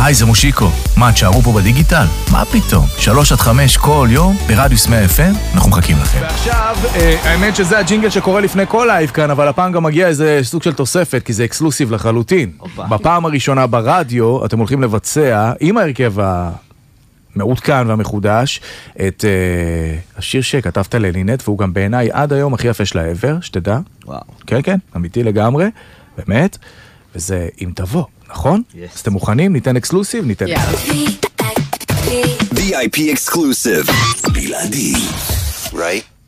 היי, זה מושיקו. מה, תשארו פה בדיגיטל? מה פתאום? 3-5 כל יום ברדיוס 100 FM, אנחנו מחכים לכם. ועכשיו, האמת שזה הג'ינגל שקורה לפני כל לייב כאן, אבל הפעם גם מגיע איזה סוג של תוספת, כי זה אקסקלוסיב לחלוטין. בפעם הראשונה ברדיו, אתם הולכים לבצע, עם ההרכב המעודכן והמחודש, את השיר שכתבת ללינט, והוא גם בעיניי עד היום הכי יפה שלה ever, שתדע. וואו. כן, כן, אמיתי לגמרי, באמת. וזה אם תבוא, נכון? אז אתם מוכנים? ניתן אקסקלוסיב? ניתן. VIP exclusive. בלעדי. Right?